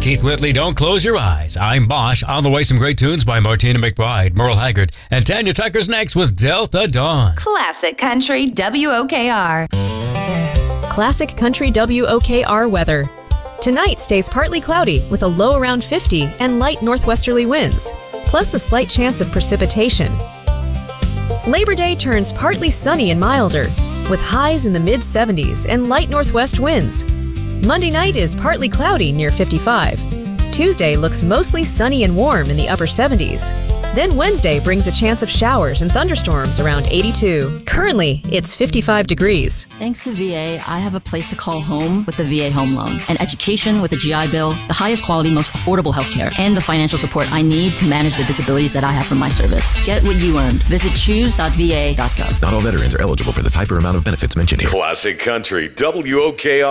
Keith Whitley, Don't Close Your Eyes. I'm Bosch. On the way, some great tunes by Martina McBride, Merle Haggard, and Tanya Tucker's next with Delta Dawn. Classic Country WOKR. Classic Country WOKR weather. Tonight stays partly cloudy with a low around 50 and light northwesterly winds, plus a slight chance of precipitation. Labor Day turns partly sunny and milder, with highs in the mid-70s and light northwest winds. Monday night is partly cloudy near 55. Tuesday looks mostly sunny and warm in the upper 70s. Then Wednesday brings a chance of showers and thunderstorms around 82. Currently, it's 55 degrees. Thanks to VA, I have a place to call home with the VA Home Loan, an education with the GI Bill, the highest quality, most affordable healthcare, and the financial support I need to manage the disabilities that I have from my service. Get what you earned. Visit choose.va.gov. Not all veterans are eligible for the type or amount of benefits mentioned here. Classic Country WOKR.